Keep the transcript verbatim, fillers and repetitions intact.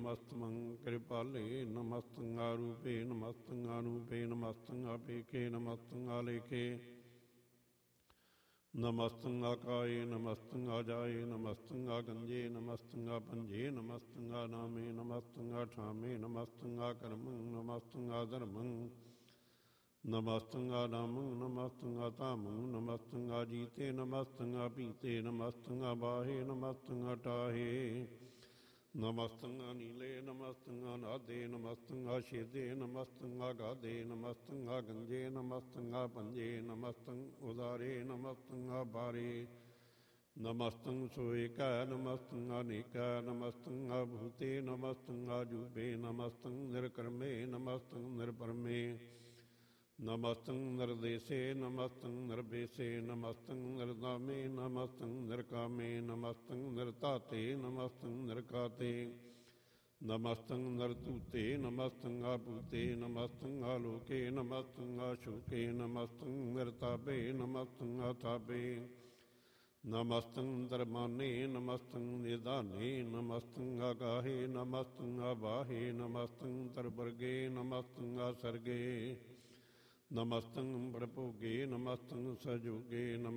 नमस्तमं कृपाले नमस्तं आरूपे नमस्तं अनूपे नमस्तं अपेके नमस्तं आलेखे नमस्तं आकाये नमस्तं आजाये नमस्तं आगंजे नमस्तं आपंजे नमस्तं आनामे नमस्तं आठामे नमस्तं आकर्मं नमस्तं आधर्मं नमस्तं आनामं नमस्तं आतामं नमस्तं आजीते नमस्तं आपीते नमस्तं आबाहे नमस्तं अटाहे नमस्तं अनीले नमस्तं अनादे नमस्तं आशेदे नमस्तं आगाधे नमस्तं आगंजे नमस्तं आपंजे नमस्तं उदारे नमस्तं आबारे नमस्तं सोएका नमस्तं अनेका नमस्तं आभूते नमस्तं आजूबे नमस्तं निर्कर्मे नमस्तं निर्परमे नमस्तं निर्देशे नमस्तं निर्भेशे नमस्तं निर्दामे नमस्तं निर्कामे नमस्तं निर्ताते नमस्तं निर्काते नमस्तं निर्दूते नमस्तं आपूते नमस्तं आलोके नमस्तं आशोके नमस्तं निर्तापे नमस्तं आतापे नमस्तं धर्माने नमस्तं निदाने नमस्तं आगाहे नमस्तं आबाहे नमस्तं तरवर्गे नमस्तं आसर्गे नमस्तं प्रभोगे नमस्तं सजोगे नम